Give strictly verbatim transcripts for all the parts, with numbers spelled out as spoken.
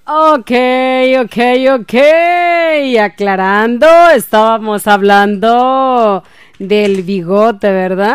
Ok, ok, ok. Aclarando, estábamos hablando del bigote, ¿verdad?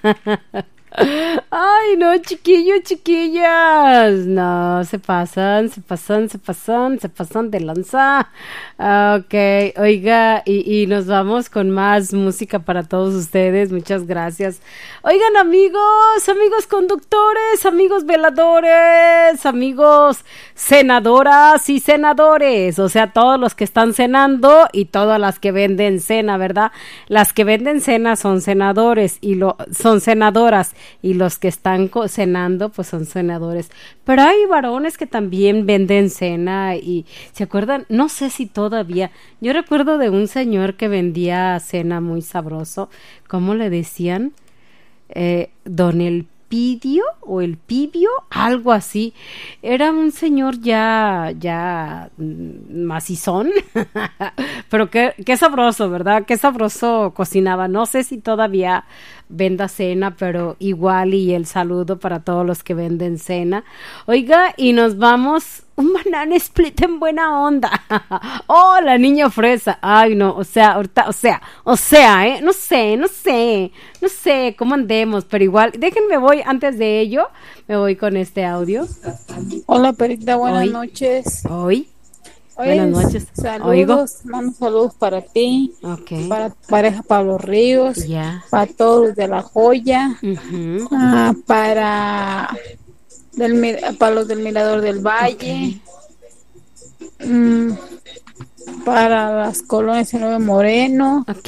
Ay, no, chiquillos, chiquillas. No, se pasan, se pasan, se pasan, se pasan de lanza. Ok, oiga, y, y nos vamos con más música para todos ustedes. Muchas gracias. Oigan, amigos, amigos conductores, amigos veladores, amigos cenadoras y senadores. O sea, todos los que están cenando y todas las que venden cena, ¿verdad? Las que venden cena son senadores y lo son senadoras. Y los que están co- cenando, pues son senadores. Pero hay varones que también venden cena y, ¿se acuerdan? No sé si todavía. Yo recuerdo de un señor que vendía cena muy sabroso. ¿Cómo le decían? Eh, Don Elpidio o El Pibio, algo así. Era un señor ya, ya mm, macizón, pero qué, qué sabroso, ¿verdad? Qué sabroso cocinaba. No sé si todavía venda cena, pero igual y el saludo para todos los que venden cena. Oiga, y nos vamos un banana split en buena onda. Oh, la niña fresa. Ay, no, o sea, ahorita, o sea, o sea, eh, no sé, no sé, no sé cómo andemos, pero igual, déjenme voy antes de ello, me voy con este audio. Hola, Perita, buenas Hoy, noches. hoy, buenas Oye, noches. Oigo. saludos, mando saludos para ti, Ok, para tu pareja Pablo Ríos, ya. para todos los de La Joya, Mhm. ah, para, del, Mi- para los del Mirador del Ok, Valle, mm, para las colonias de Nuevo Moreno, ok.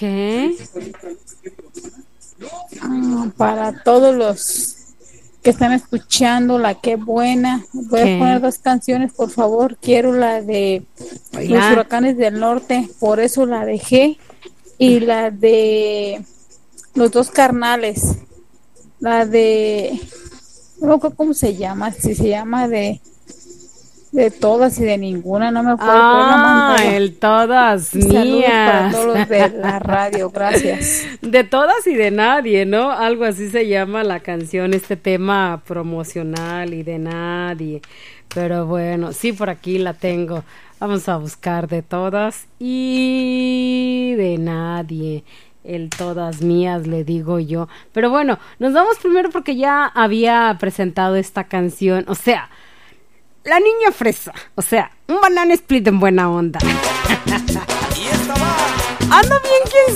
ah, para todos los que están escuchando la Qué Buena. Voy a poner ¿Qué? dos canciones, por favor. Quiero la de Los Oiga. Huracanes del Norte, por eso la dejé, y la de Los Dos Carnales, la de, no me acuerdo cómo se llama, si se llama de de todas y de ninguna, no me acuerdo, pero la Ah, mandaba. el todas Y saludos para mías. todos los de la radio, gracias. De todas y de nadie, ¿no? Algo así se llama la canción, este tema promocional y de nadie. Pero bueno, sí, por aquí la tengo. Vamos a buscar de todas y de nadie. El todas mías, le digo yo. Pero bueno, nos vamos primero porque ya había presentado esta canción. O sea, la niña fresa. O sea, un banana split en buena onda. Y esta va Ando bien, quién